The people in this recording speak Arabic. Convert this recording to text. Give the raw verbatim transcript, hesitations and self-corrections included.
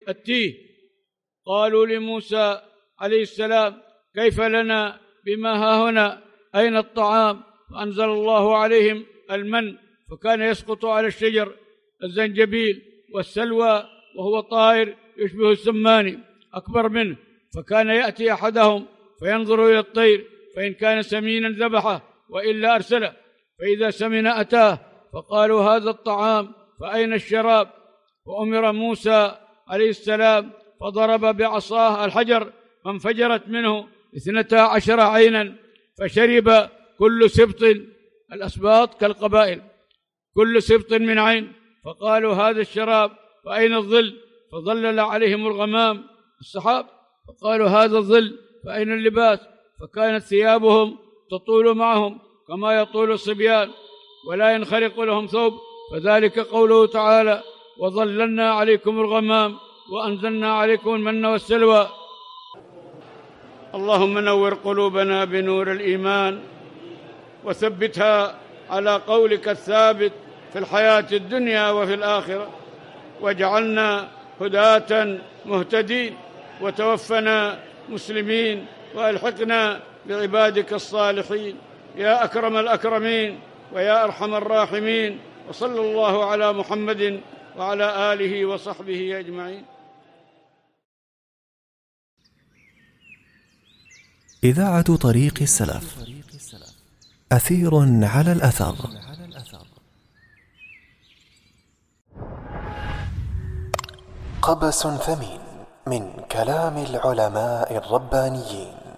التيه. قالوا لموسى عليه السلام: كيف لنا بما هاهنا؟ أين الطعام؟ فأنزل الله عليهم المن، فكان يسقط على الشجر الزنجبيل والسلوى، وهو طائر يشبه السمان أكبر منه، فكان يأتي أحدهم فينظر إلى الطير، فإن كان سمينا ذبحه وإلا أرسله، فإذا سمن أتاه، فقالوا: هذا الطعام، فأين الشراب؟ وأمر موسى عليه السلام فضرب بعصاه الحجر فانفجرت منه اثنتا عشر عينا، فشرب كل سبط، الأسباط كالقبائل، كل سبط من عين. فقالوا: هذا الشراب، فأين الظل؟ فظلل عليهم الغمام السحاب. فقالوا: هذا الظل، فأين اللباس؟ فكانت ثيابهم تطول معهم كما يطول الصبيان، ولا ينخرق لهم ثوب، فذلك قوله تعالى: وظللنا عليكم الغمام وأنزلنا عليكم المن والسلوى. اللهم نور قلوبنا بنور الإيمان، وثبتها على قولك الثابت في الحياة الدنيا وفي الآخرة، واجعلنا هداة مهتدين، وتوفنا مسلمين، وألحقنا بعبادك الصالحين يا أكرم الأكرمين ويا أرحم الراحمين. وصلى الله على محمد وعلى آله وصحبه أجمعين. إذاعة طريق السلف، أثير على الأثر. قبس ثمين من كلام العلماء الربانيين.